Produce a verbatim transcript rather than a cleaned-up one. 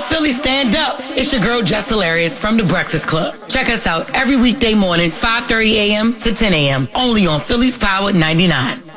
Philly, stand up. It's your girl, Jess Hilarious from The Breakfast Club. Check us out every weekday morning, five thirty a.m. to ten a.m. only on Philly's Power ninety-nine.